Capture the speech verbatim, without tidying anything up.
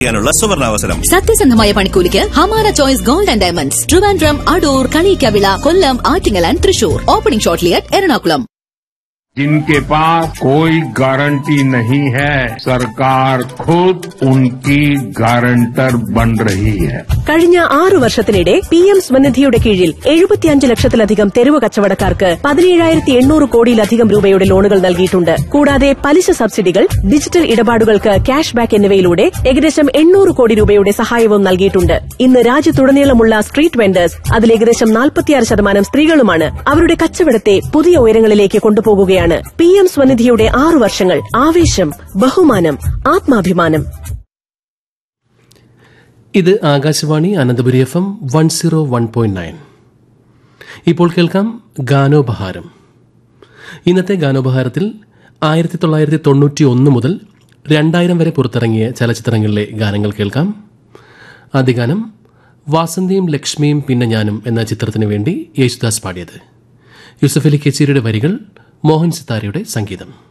സുവർണാവസരം. സത്യസന്ധമായ പണിക്കൂലിക്ക് Hamara choice gold and diamonds, Trivandrum, Adoor, Kaliyikkavila, Kollam, Attingal and Thrissur. Opening shortly at Ernakulam. जिनके पास कोई गारंटी नहीं है, सरकार खुद उनकी गारंटर बन रही है. കഴിഞ്ഞ ആറു വർഷത്തിനിടെ പി എം സ്വനിധിയുടെ കീഴിൽ എഴുപത്തിയഞ്ച് ലക്ഷത്തിലധികം തെരുവ് കച്ചവടക്കാർക്ക് പതിനേഴായിരത്തി എണ്ണൂറ് കോടിയിലധികം രൂപയുടെ ലോണുകൾ നൽകിയിട്ടുണ്ട്. കൂടാതെ പലിശ സബ്സിഡികൾ, ഡിജിറ്റൽ ഇടപാടുകൾക്ക് ക്യാഷ് ബാക്ക് എന്നിവയിലൂടെ ഏകദേശം എണ്ണൂറ് കോടി രൂപയുടെ സഹായവും നൽകിയിട്ടുണ്ട്. ഇന്ന് രാജ്യത്തുടനീളമുള്ള സ്ട്രീറ്റ് വെൻഡേഴ്സ് അതിൽ ഏകദേശം നാൽപ്പത്തിയാറ് ശതമാനം സ്ത്രീകളുമാണ്. അവരുടെ കച്ചവടത്തെ പുതിയ ഉയരങ്ങളിലേക്ക് കൊണ്ടുപോകുകയാണ്. പി എം സ്വനിധിയുടെ ആറു വർഷങ്ങൾ. ആവേശം, ബഹുമാനം, ആത്മാഭിമാനം. ഇത് Akashvani Ananthapuri F M one zero one point nine. ഇപ്പോൾ കേൾക്കാം ഗാനോപഹാരം. ഇന്നത്തെ ഗാനോപഹാരത്തിൽ ആയിരത്തി തൊള്ളായിരത്തി തൊണ്ണൂറ്റി ഒന്ന് മുതൽ രണ്ടായിരം വരെ പുറത്തിറങ്ങിയ ചലച്ചിത്രങ്ങളിലെ ഗാനങ്ങൾ കേൾക്കാം. ആദ്യ ഗാനം വാസന്തിയും ലക്ഷ്മിയും പിന്നെ ഞാനും എന്ന ചിത്രത്തിനു വേണ്ടി യേശുദാസ് പാടിയത്. യൂസഫ് അലി കച്ചേരിയുടെ വരികൾ, മോഹൻ സിത്താരയുടെ സംഗീതം.